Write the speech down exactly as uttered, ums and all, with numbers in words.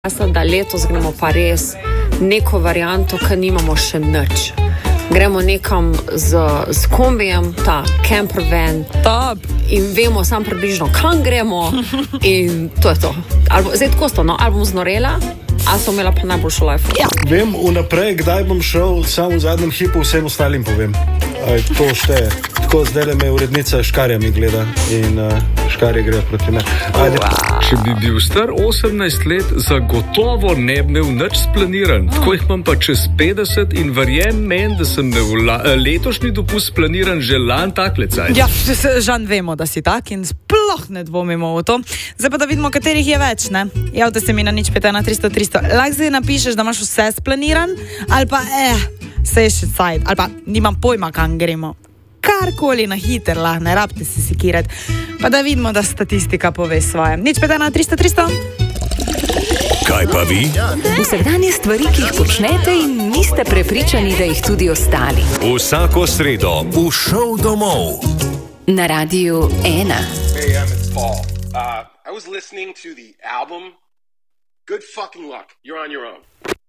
Mislim, da letos gremo pa res neko varianto, ki nimamo še nič. Gremo nekam z, z kombijem, ta camper van, Top. in vemo sam približno, kam gremo, in to je to. Ali, zdaj tako sto, no, ali bom znorela, ali sem imela pa najboljšo life. Ja. Vem vnaprej, kdaj bom šel, samo v zadnjem hipu vsem ostalim povem. Aj, to šteje. Tako zdaj le me urednica škarjami gleda in uh, škarje gre proti me. Ajde. Če bi bil star osemnajst let, zagotovo ne bi imel nič splaniran. Tako jih imam pa čez petdeset in verjem meni, da sem imel la, letošnji dopust splaniran že lan taklecaj. Ja, Žan, vemo, da si tak in sploh ne dvomimo v to. Zdaj pa da vidimo, katerih je več, ne? Javite se mi na nič pet ena tristo tristo. Lahko zdaj napišeš, da imaš vse splaniran, ali pa eh, se je še cajt, ali pa nimam pojma, kam gremo. Karkoli na hiter, lah, ne rabite se sikirati. Pa da vidimo, da statistika pove svoje. Nič pet ena tristo tristo. Kaj pa vi? Vsakdanje stvari, ki jih počnete in niste prepričani, da jih tudi ostali. Vsako sredo v šov domov. Na Radiu ena. Hey, um, it's Paul. Uh, I was listening to the album. Good fucking luck. You're on your own.